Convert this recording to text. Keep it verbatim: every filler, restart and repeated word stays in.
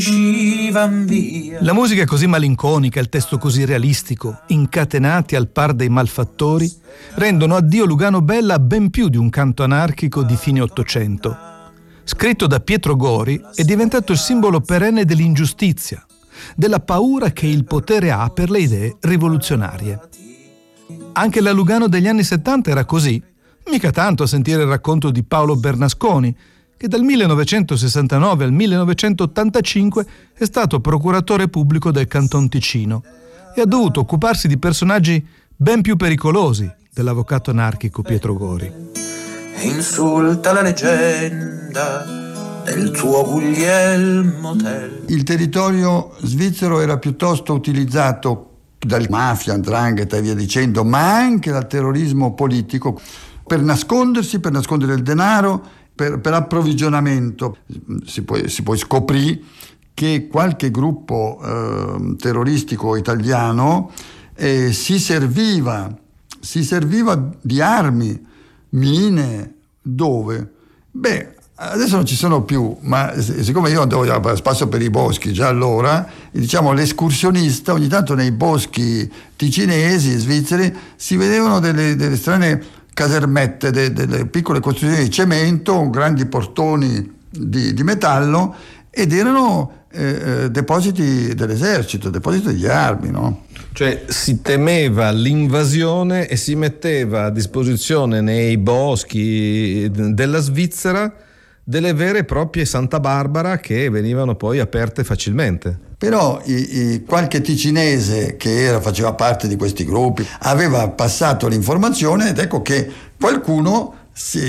La musica così malinconica, il testo così realistico, incatenati al par dei malfattori, rendono Addio Lugano Bella ben più di un canto anarchico di fine Ottocento. Scritto da Pietro Gori, è diventato il simbolo perenne dell'ingiustizia, della paura che il potere ha per le idee rivoluzionarie. Anche la Lugano degli anni settanta era così, mica tanto a sentire il racconto di Paolo Bernasconi, che dal millenovecentosessantanove al millenovecentottantacinque è stato procuratore pubblico del Canton Ticino e ha dovuto occuparsi di personaggi ben più pericolosi dell'avvocato anarchico Pietro Gori. E insulta la leggenda del suo Guglielmo Tell. Il territorio svizzero era piuttosto utilizzato dal mafia, 'ndrangheta e via dicendo, ma anche dal terrorismo politico per nascondersi, per nascondere il denaro, Per, per approvvigionamento. Si poi, si poi scoprì che qualche gruppo eh, terroristico italiano eh, si serviva si serviva di armi, mine, dove? Beh, adesso non ci sono più, ma siccome io andavo a spasso per i boschi già allora, diciamo l'escursionista, ogni tanto nei boschi ticinesi, svizzeri, si vedevano delle, delle strane casermette, de, delle piccole costruzioni di cemento, grandi portoni di, di metallo, ed erano eh, depositi dell'esercito, depositi di armi, no? Cioè si temeva l'invasione e si metteva a disposizione nei boschi della Svizzera delle vere e proprie Santa Barbara che venivano poi aperte facilmente. Però i, i, qualche ticinese che era, faceva parte di questi gruppi aveva passato l'informazione ed ecco che qualcuno si